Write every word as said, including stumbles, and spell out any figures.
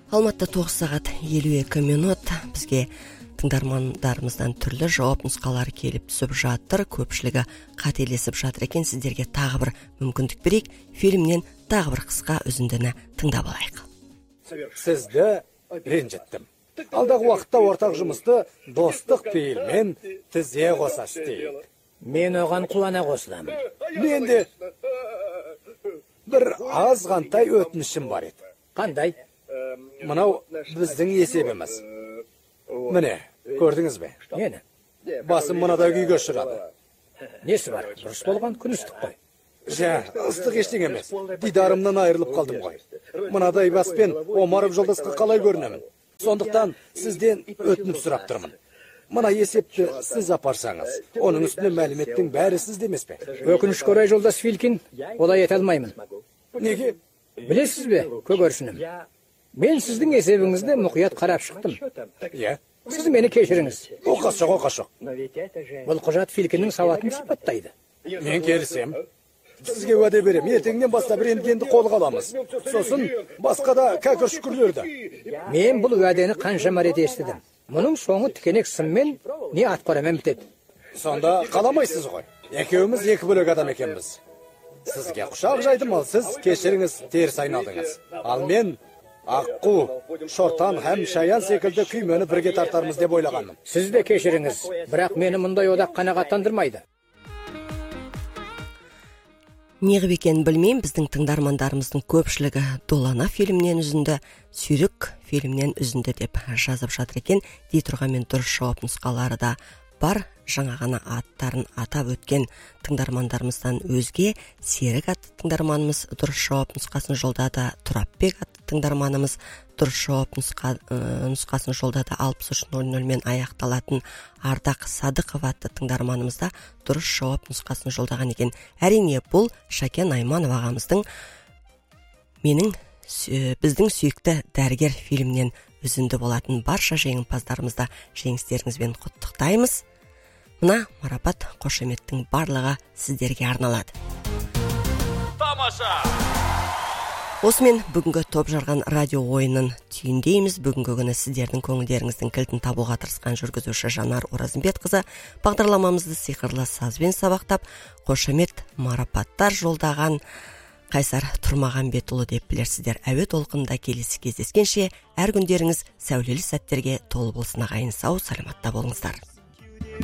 Алматыда тоғыз сағат елу екі минут. Бізге тыңдармандарымыздан түрлі жауап нұсқалары келіп түсіп жатыр. Көпшілігі қателесіп жатыр екен. Сіздерге тағы бір мүмкіндік берейік. Фильмнен тағы бір қысқа үзіндіні тыңдап алайық. Сізді ренжіттім. Алдағы уақытта ортақ жұмысты достық пейілмен тізе қоса істейік. Мен оған қуана қосыламын. Мен де бір азғантай өтінішім бар еді. Қандай? Мынау біздің есебіміз. Міне, көрдіңіз бе? Нені? Басым мынадай күйге ұшырады. Несі бар? Дұрыс болған күн ыстық қой. Жә, ыстық ештеңе емес. Дидарымнан айырылып қалдым ғой. Мынадай баспен Омаров жолдасқа қалай көрінемін? Сондықтан сізден өтініп сұрап тұрмын. Мына есепті сіз апарсаңыз, оның үстіне мәліметтің бәрі сізде емес пе? Өкінішке орай жолдас Филькин, олай ете алмаймын. Неге? Білесіз бе, көгершінім? Мен сіздің есебіңізді мұқият қарап шықтым. Иә. Сіз мені кешіріңіз. Оқас жоқ, оқас жоқ. Бұл құжат Филькиннің сауатын сипаттайды. Мен келісем. Сізге уәде берем, ертеңнен бастап рентгенді қолға аламыз. Сосын басқа да кәкір шүкірлерді. Мен бұл уәдені қаншама рет естідім. Мұның соңы тікенек сыммен не атқарамен бітеді. Сонда қаламайсыз ғой. Екеуміз екі бөлек адам екенбіз. Сізге құшақ жайдым, ал сіз кешіріңіз теріс айналдыңыз. Ал мен Аққу, Шортан һәм Шаян секілді күймені бірге тартармыз деп ойлағанмын. Сіз де кешіріңіз, бірақ мені мұндай одақ қанағаттандырмайды. Неғып екенін білмеймін, біздің тыңдармандарымыздың көпшілігі Долана фильмнен үзінді, Сүйрік фильмнен үзінді деп жазып жатыр екен. Дей тұрғанмен дұрыс жауап нұсқалары да бар. Жаңа ғана аттарын атап өткен тыңдармандарымыздан өзге Серік атты тыңдарманымыз дұрыс жауап нұсқасын жолдады. Тұрапбек атты тыңдарманымыз дұрыс жауап нұсқа, ә, нұсқасын жолдады. алпыс үш нөл нөлмен аяқталатын Ардақ Садықов атты тыңдарманымыз да дұрыс жауап нұсқасын жолдаған екен. Әрине бұл Шакен Айманов ағамыздың менің біздің сүйікті дәрігер фильмнен үзінді болатын. Барша жеңімпаздарымызда жеңістеріңізбен құттықтаймыз. Мына марапат, қошеметтің барлығы сіздерге арналады. Тамаша! Осымен бүгінгі топ жарған радио ойынын түйіндейміз. Бүгінгі күні сіздердің көңілдеріңіздің кілтін табуға тырысқан жүргізуші Жанар Оразымбетқызы бағдарламамызды сиқырлы сазбен сабақтап, қошемет марапаттар жолдаған Қайсар Тұрмағанбетұлы деп білерсіздер. Әуе толқынында келесі кездескенше әр күндеріңіз сәулелі сәттерге толы болсын ағайын. Сау, саламатта болыңыздар.